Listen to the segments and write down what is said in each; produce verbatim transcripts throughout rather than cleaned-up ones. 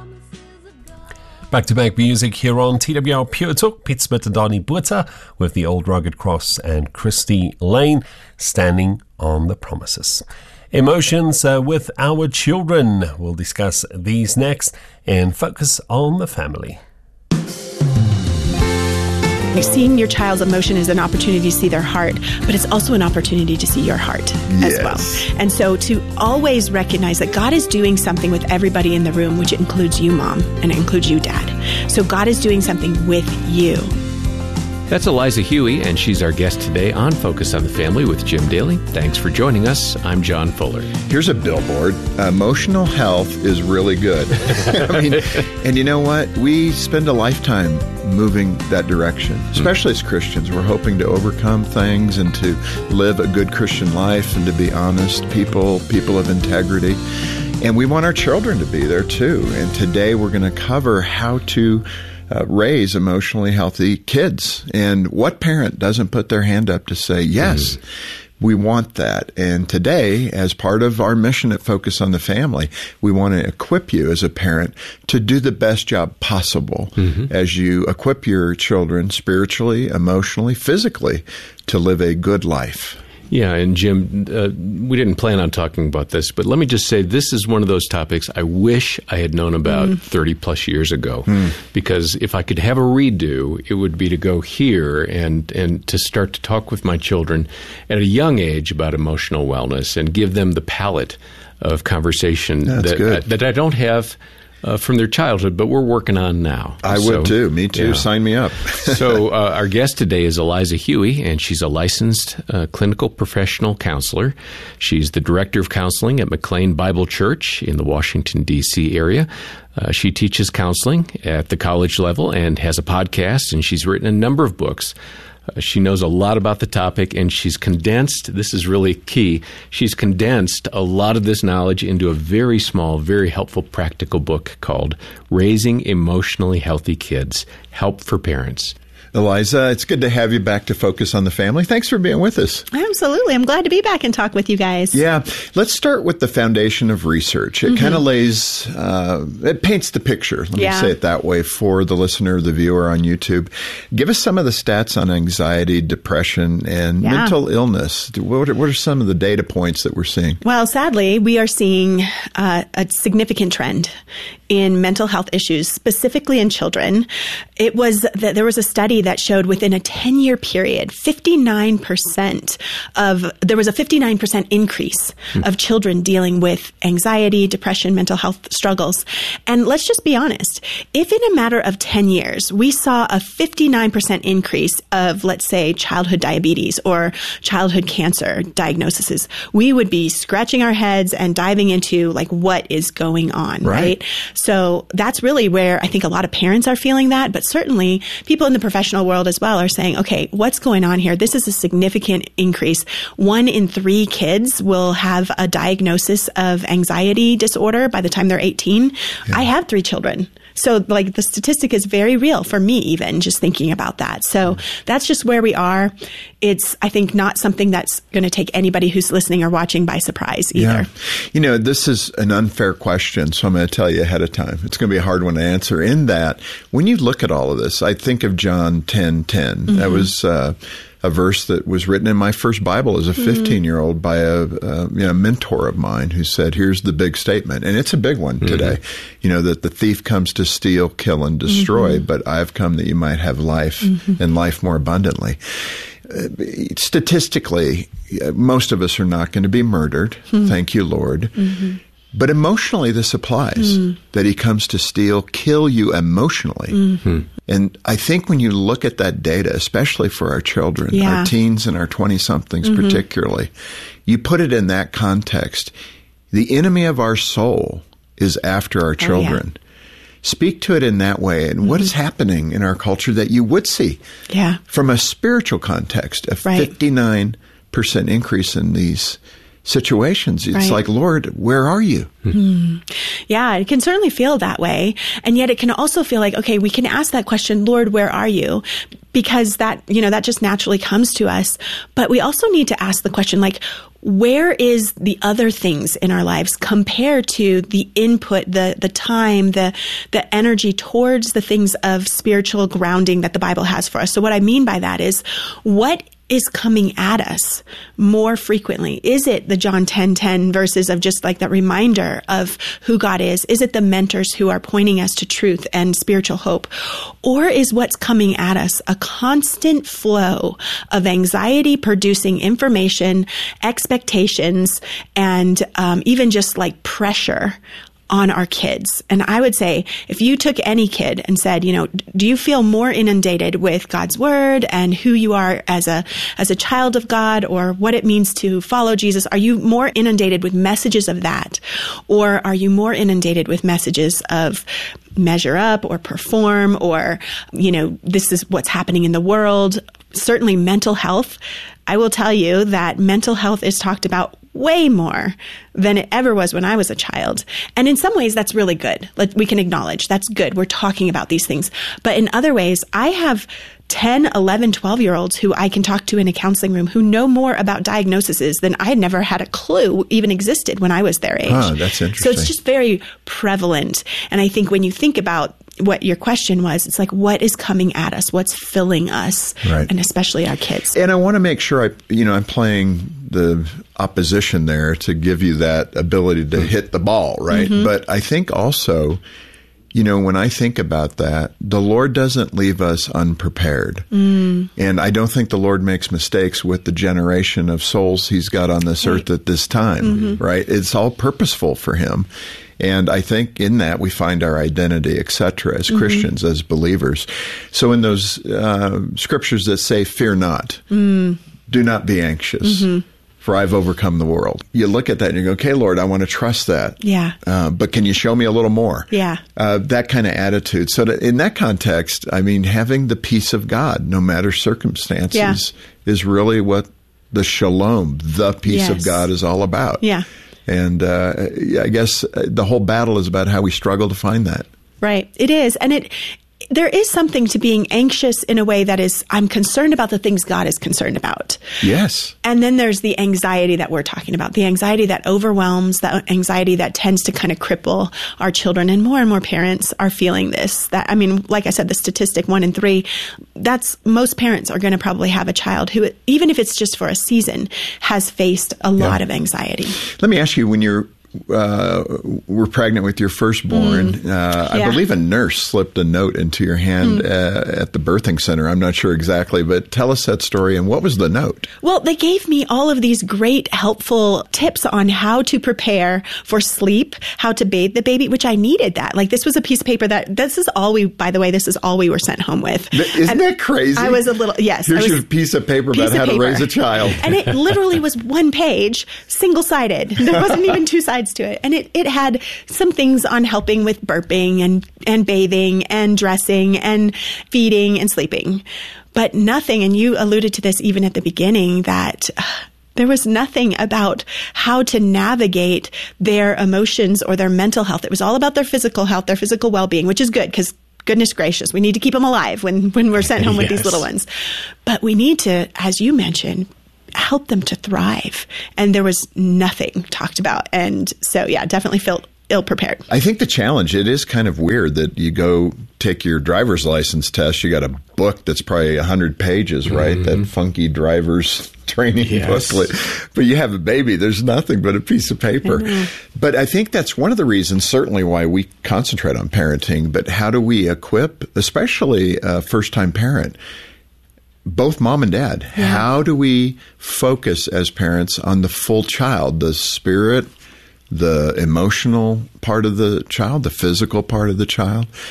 Back-to-back music here on T W R Pure Talk. Pete Smith and Donnie Buerta with the Old Rugged Cross and Christy Lane, Standing on the Promises. Emotions uh, with our children. We'll discuss these next and focus on the family. Seeing your child's emotion is an opportunity to see their heart, but it's also an opportunity to see your heart yes. as well. And so to always recognize that God is doing something with everybody in the room, which includes you, Mom, and it includes you, Dad. So God is doing something with you. That's Eliza Huey, and she's our guest today on Focus on the Family with Jim Daly. Thanks for joining us. I'm John Fuller. Here's a billboard. Emotional health is really good. I mean, and you know what? We spend a lifetime moving that direction, especially as Christians. We're hoping to overcome things and to live a good Christian life and to be honest people, people of integrity. And we want our children to be there too. And today we're going to cover how to Uh, raise emotionally healthy kids. And what parent doesn't put their hand up to say, yes, mm. we want that. And today, as part of our mission at Focus on the Family, we want to equip you as a parent to do the best job possible mm-hmm. as you equip your children spiritually, emotionally, physically to live a good life. Yeah, and Jim, uh, we didn't plan on talking about this, but let me just say this is one of those topics I wish I had known about mm. thirty plus years ago. Mm. Because if I could have a redo, it would be to go here and, and to start to talk with my children at a young age about emotional wellness and give them the palette of conversation That's that, good. I, that I don't have Uh, from their childhood, but we're working on now. I so, would too. Me too. Yeah. Sign me up. So uh, our guest today is Eliza Huey, and she's a licensed uh, clinical professional counselor. She's the director of counseling at McLean Bible Church in the Washington, D C area. Uh, she teaches counseling at the college level and has a podcast, and she's written a number of books. Uh, she knows a lot about the topic, and she's condensed, this is really key, she's condensed a lot of this knowledge into a very small, very helpful, practical book called Raising Emotionally Healthy Kids, Help for Parents. Eliza, it's good to have you back to Focus on the Family. Thanks for being with us. Absolutely. I'm glad to be back and talk with you guys. Yeah. Let's start with the foundation of research. It mm-hmm. kind of lays, uh, it paints the picture, let yeah. me say it that way, for the listener, the viewer on YouTube. Give us some of the stats on anxiety, depression, and yeah. mental illness. What are, what are some of the data points that we're seeing? Well, sadly, we are seeing uh, a significant trend in mental health issues, specifically in children. It was that there was a study that showed within a ten-year period, fifty-nine percent of, there was a fifty-nine percent increase hmm. of children dealing with anxiety, depression, mental health struggles. And let's just be honest, if in a matter of ten years, we saw a fifty-nine percent increase of, let's say, childhood diabetes or childhood cancer diagnoses, we would be scratching our heads and diving into like, what is going on, right? right? So that's really where I think a lot of parents are feeling that, but certainly people in the professional world as well are saying, okay, what's going on here? This is a significant increase. One in three kids will have a diagnosis of anxiety disorder by the time they're eighteen. Yeah. I have three children. So like the statistic is very real for me, even just thinking about that. So that's just where we are. It's, I think, not something that's going to take anybody who's listening or watching by surprise either. Yeah. You know, this is an unfair question, so I'm going to tell you ahead of time. It's going to be a hard one to answer. In that, when you look at all of this, I think of John ten ten. Mm-hmm. That was uh, a verse that was written in my first Bible as a fifteen-year-old by a, a you know, mentor of mine who said, here's the big statement. And it's a big one mm-hmm. today. You know, that the thief comes to steal, kill, and destroy, mm-hmm. but I've come that you might have life mm-hmm. and life more abundantly. Uh, statistically, most of us are not going to be murdered. Mm-hmm. Thank you, Lord. Mm-hmm. But emotionally, this applies, mm. that he comes to steal, kill you emotionally. Mm-hmm. And I think when you look at that data, especially for our children, yeah. our teens and our twenty-somethings mm-hmm. particularly, you put it in that context. The enemy of our soul is after our children. Oh, yeah. Speak to it in that way. And mm-hmm. what is happening in our culture that you would see yeah. from a spiritual context, a right. fifty-nine percent increase in these situations. It's Right. like, Lord, where are you? Mm. Yeah, it can certainly feel that way. And yet it can also feel like, okay, we can ask that question, Lord, where are you? Because that, you know, that just naturally comes to us. But we also need to ask the question, like, where is the other things in our lives compared to the input, the the time, the the energy towards the things of spiritual grounding that the Bible has for us? So what I mean by that is, what is coming at us more frequently? Is it the John ten ten verses of just like that reminder of who God is? Is it the mentors who are pointing us to truth and spiritual hope? Or is what's coming at us a constant flow of anxiety producing information, expectations, and um, even just like pressure on our kids? And I would say, if you took any kid and said, you know, do you feel more inundated with God's word and who you are as a as a child of God, or what it means to follow Jesus? Are you more inundated with messages of that? Or are you more inundated with messages of measure up or perform, or, you know, this is what's happening in the world? Certainly mental health. I will tell you that mental health is talked about way more than it ever was when I was a child. And in some ways, that's really good. Like, we can acknowledge that's good. We're talking about these things. But in other ways, I have ten, eleven, twelve-year-olds who I can talk to in a counseling room who know more about diagnoses than I had never had a clue even existed when I was their age. Oh, that's interesting. So it's just very prevalent. And I think when you think about what your question was, it's like, what is coming at us? What's filling us? Right. And especially our kids. And I want to make sure I, you know, I'm playing the opposition there to give you that ability to hit the ball, right? Mm-hmm. But I think also, you know, when I think about that, the Lord doesn't leave us unprepared. Mm. And I don't think the Lord makes mistakes with the generation of souls he's got on this right. earth at this time, mm-hmm. right? It's all purposeful for him. And I think in that we find our identity, et cetera, as mm-hmm. Christians, as believers. So in those uh, scriptures that say, fear not, mm. do not be anxious, mm-hmm. for I've overcome the world. You look at that and you go, okay, Lord, I want to trust that. Yeah. Uh, but can you show me a little more? Yeah. Uh, that kind of attitude. So that in that context, I mean, having the peace of God, no matter circumstances, yeah. is really what the shalom, the peace yes. of God, is all about. Yeah. And uh, I guess the whole battle is about how we struggle to find that. Right. It is. And it there is something to being anxious in a way that is, I'm concerned about the things God is concerned about. Yes. And then there's the anxiety that we're talking about, the anxiety that overwhelms, the anxiety that tends to kind of cripple our children. And more and more parents are feeling this. That, I mean, like I said, the statistic one in three, that's most parents are going to probably have a child who, even if it's just for a season, has faced a yeah. lot of anxiety. Let me ask you, when you're Uh, were pregnant with your firstborn, mm. uh, I yeah. believe a nurse slipped a note into your hand mm. uh, at the birthing center. I'm not sure exactly, but tell us that story. And what was the note? Well, they gave me all of these great, helpful tips on how to prepare for sleep, how to bathe the baby, which I needed that. Like, this was a piece of paper that, this is all we, by the way, this is all we were sent home with. Isn't and that crazy? I was a little, yes. Here's I was, your piece of paper piece about of how paper. to raise a child. And it literally was one page, single-sided. There wasn't even two sides to it. And it, it had some things on helping with burping and, and bathing and dressing and feeding and sleeping. But nothing, and you alluded to this even at the beginning, that uh, there was nothing about how to navigate their emotions or their mental health. It was all about their physical health, their physical well-being, which is good because goodness gracious, we need to keep them alive when, when we're sent home yes. with these little ones. But we need to, as you mentioned, help them to thrive. And there was nothing talked about. And so, yeah, definitely felt ill-prepared. I think the challenge, it is kind of weird that you go take your driver's license test, you got a book that's probably one hundred pages, right? Mm-hmm. That funky driver's training yes. booklet. But you have a baby, there's nothing but a piece of paper. Mm-hmm. But I think that's one of the reasons, certainly, why we concentrate on parenting. But how do we equip, especially a first-time parent, both mom and dad? Yeah. How do we focus as parents on the full child, the spirit, the emotional part of the child, the physical part of the child?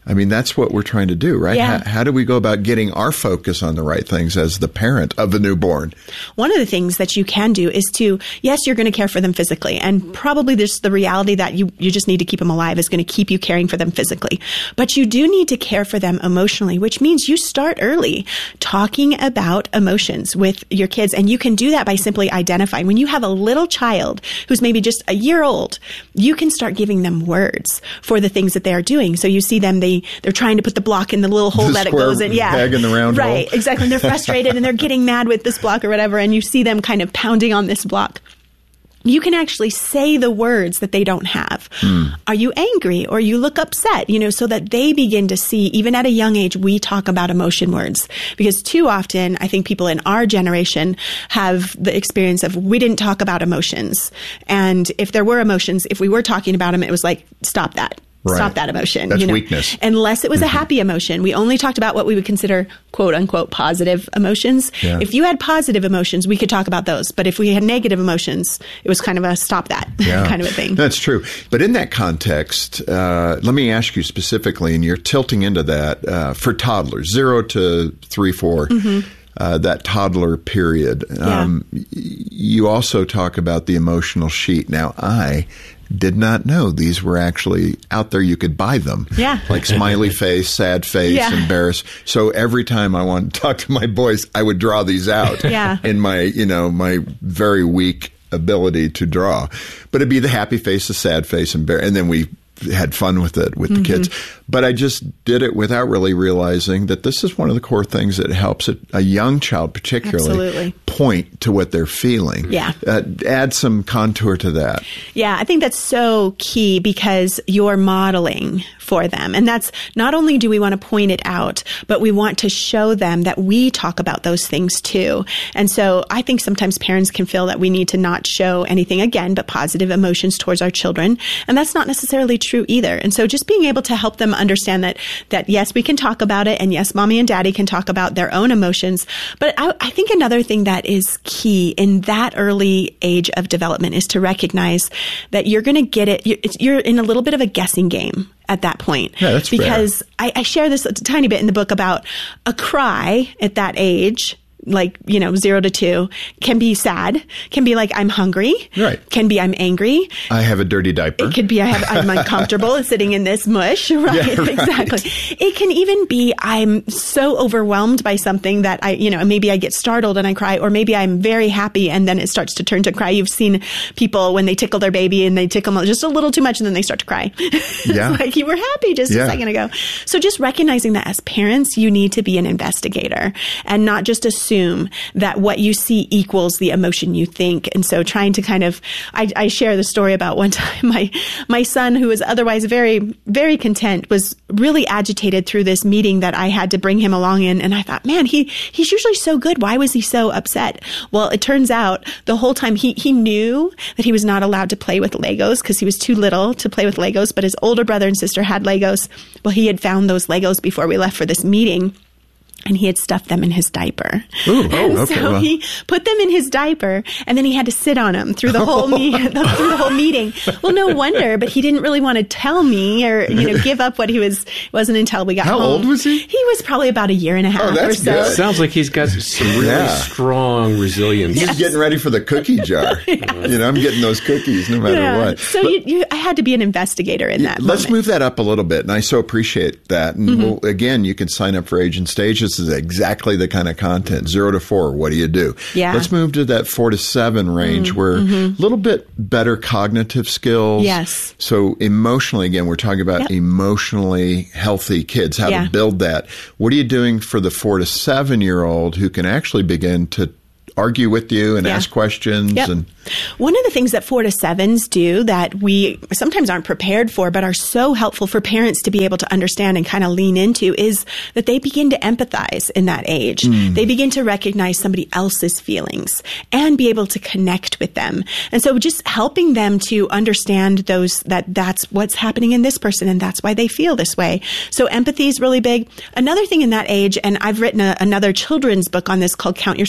I mean, that's what we're trying to do, right? Yeah. How, how do we go about getting our focus on the right things as the parent of the newborn? One of the things that you can do is to, yes, you're going to care for them physically. And probably there's the reality that you, you just need to keep them alive is going to keep you caring for them physically. But you do need to care for them emotionally, which means you start early talking about emotions with your kids. And you can do that by simply identifying. When you have a little child who's maybe just a year old, you can start giving them words for the things that they are doing. So you see them, they They're trying to put the block in the little hole The that it square goes in. Yeah. peg in the round right, hole. exactly. And they're frustrated and they're getting mad with this block or whatever. And you see them kind of pounding on this block. You can actually say the words that they don't have. Hmm. Are you angry or you look upset? You know, so that they begin to see, even at a young age, we talk about emotion words. Because too often, I think people in our generation have the experience of we didn't talk about emotions. And if there were emotions, if we were talking about them, it was like, stop that. Right. Stop that emotion. That's you know? weakness. Unless it was Mm-hmm. a happy emotion. We only talked about what we would consider quote unquote positive emotions. Yeah. If you had positive emotions, we could talk about those. But if we had negative emotions, it was kind of a stop that Yeah. kind of a thing. That's true. But in that context, uh, let me ask you specifically, and you're tilting into that, uh, for toddlers, zero to three, four, mm-hmm. uh, that toddler period. Yeah. Um, y- you also talk about the emotional sheet. Now, I did not know these were actually out there. You could buy them. Yeah. Like smiley face, sad face, Yeah. embarrassed. So every time I wanted to talk to my boys, I would draw these out Yeah. in my, you know, my very weak ability to draw. But it'd be the happy face, the sad face, and bear, and then we had fun with it with the Mm-hmm. kids. But I just did it without really realizing that this is one of the core things that helps a, a young child particularly Absolutely. point to what they're feeling. Yeah. Uh, add some contour to that. Yeah, I think that's so key because you're modeling for them. And that's not only do we want to point it out, but we want to show them that we talk about those things too. And so I think sometimes parents can feel that we need to not show anything again, but positive emotions towards our children. And that's not necessarily true either. And so just being able to help them understand that, that yes, we can talk about it. And yes, mommy and daddy can talk about their own emotions. But I, I think another thing that is key in that early age of development is to recognize that you're going to get it. You're, you're in a little bit of a guessing game at that point. Yeah, that's because I, I share this a tiny bit in the book about a cry at that age, like, you know, zero to two, can be sad, can be like, I'm hungry, Right. can be, I'm angry. I have a dirty diaper. It could be, I have, I'm uncomfortable and sitting in this mush, right? Yeah, right? Exactly. It can even be, I'm so overwhelmed by something that I, you know, maybe I get startled and I cry, or maybe I'm very happy and then it starts to turn to cry. You've seen people when they tickle their baby and they tickle them just a little too much and then they start to cry. Yeah. It's like you were happy just Yeah. a second ago. So just recognizing that as parents, you need to be an investigator and not just assume that what you see equals the emotion you think. And so trying to kind of, I, I share the story about one time my, my son, who was otherwise very, very content, was really agitated through this meeting that I had to bring him along in. And I thought, man, he, he's usually so good. Why was he so upset? Well, it turns out the whole time he, he knew that he was not allowed to play with Legos because he was too little to play with Legos, but his older brother and sister had Legos. Well, he had found those Legos before we left for this meeting. And he had stuffed them in his diaper. Ooh, and oh, okay, so well. he put them in his diaper, and then he had to sit on them through the whole me- through the whole meeting. Well, no wonder, but he didn't really want to tell me or you know give up what he was. It wasn't until we got How home. old was he? He was probably about a year and a half Oh, that's or so. good. Sounds like he's got some really Yeah. strong resilience. He's getting ready for the cookie jar. You know, I'm getting those cookies no matter Yeah. what. So you, you, I had to be an investigator in that. Let's moment. move that up a little bit, and I so appreciate that. And Mm-hmm. we'll, again, you can sign up for Age and Stage. This is exactly the kind of content. Zero to four, what do you do? Yeah. Let's move to that four to seven range, where a little bit better cognitive skills. Yes. So emotionally, again, we're talking about Yep. emotionally healthy kids. How Yeah. to build that. What are you doing for the four to seven year old who can actually begin to argue with you and Yeah. ask questions? Yep. And One of the things that four to sevens do that we sometimes aren't prepared for, but are so helpful for parents to be able to understand and kind of lean into is that they begin to empathize in that age. They begin to recognize somebody else's feelings and be able to connect with them. And so just helping them to understand those, that that's what's happening in this person and that's why they feel this way. So empathy is really big. Another thing in that age, and I've written a, another children's book on this called Count Your